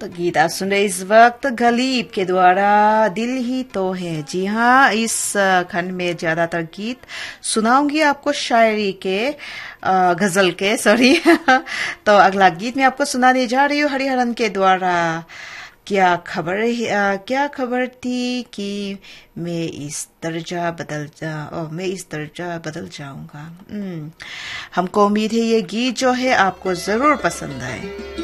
तो गीत आप सुन रहे इस वक्त गलीब के द्वारा दिल ही तो है। जी हाँ, इस खंड में ज्यादातर गीत सुनाऊंगी आपको शायरी के, गजल के, सॉरी। तो अगला गीत मैं आपको सुनाने जा रही हूँ हरिहरन के द्वारा। क्या खबर थी कि मैं इस दर्जा बदल जाऊंगा। हमको उम्मीद है ये गीत जो है आपको जरूर पसंद आए।